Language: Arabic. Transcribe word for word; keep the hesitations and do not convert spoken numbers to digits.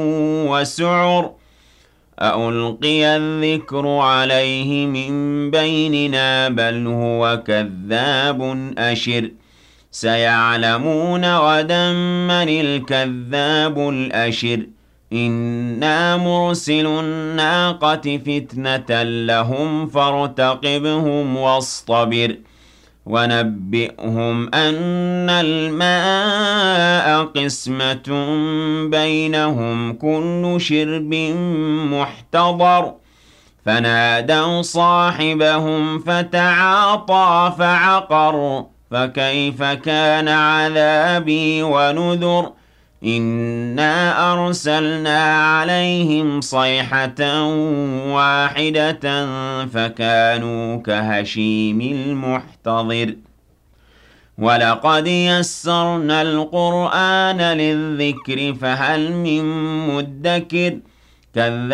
وسعر أألقي الذكر عليه من بيننا بل هو كذاب أشر سيعلمون غدا من الكذاب الأشر إنا مرسل الناقة فتنة لهم فارتقبهم واصطبر ونبئهم أن الماء قسمة بينهم كل شرب محتضر فنادوا صاحبهم فتعاطى فعقر فكيف كان عذابي ونذر إنا أرسلنا عليهم صيحة واحدة فكانوا كهشيم المحتضر ولقد يسرنا القرآن للذكر فهل من مدكر كذب